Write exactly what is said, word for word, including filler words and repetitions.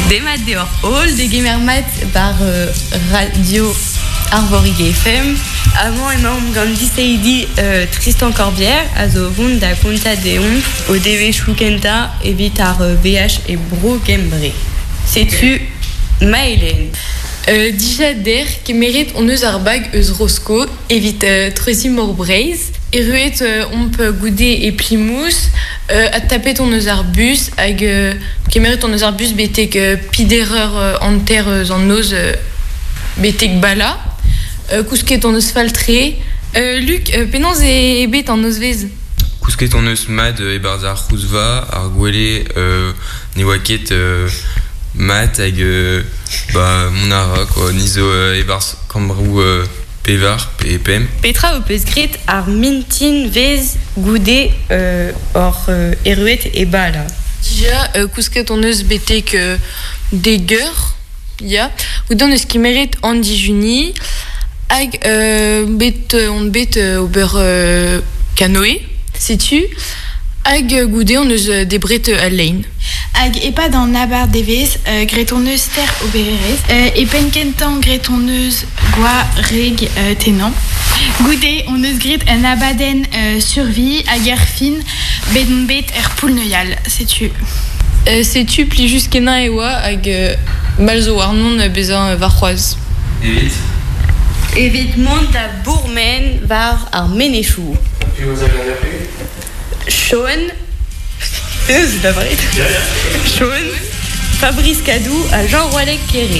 Demat deor hall, de gemer mat bar euh, radio Arborige F M. Avant, emañ gant diseidi euh, Tristan Corbière, a zo vont da konta de on, o deve choukenta evit ar euh, V H e bro gembre. Sais-tu, Maëlène? Euh, Dija der, kemeret on eus ar bag eus Roscoe, evit euh, treuzi mor breiz, e ruet euh, on peut gouder e plimous, euh, a tapet on eus ar bus, hag euh, kemeret on eus ar bus betek euh, pidereur euh, an ter eus an noz euh, betek bala, euh, kousket on eus faltre. Euh, Luc, euh, penans e, e bet an eus vez? Kousket on eus mad e barz ar c'houzva, ar gwele euh, ne oa ket euh, mat hag euh, bah, mon ara, quoi, nizo euh, e barz kambrou euh, pevar, pe pem. Petra o peus grit ar mintin vez goude euh, or euh, eruet e bala. Dija, euh, kousket on eus betek euh, deger, ya, ou dan eus kemeret an dijuni, hag euh, bet, euh, on bet euh, ober euh, canoë, sais-tu, hag euh, goude on eus euh, debret euh, al lein. Hag epad an abar devez, euh, gret on eus ter obererez, euh, e penkentan gret on eus gwa reg euh, tenan. Goude on eus gret un abaden euh, survi hag er fin bet on bet er poul neuial, sais-tu. Euh, sais-tu pli just kenañ e oa hag euh, mal zo ar non euh, bezañ euh, var c'hoaz. Evit Evit mont a bourmen var ar menechou. Puis vous avez un appel? Sean, c'est pas vrai. Sean, Fabrice Cadou à Jean Roilec Kéré.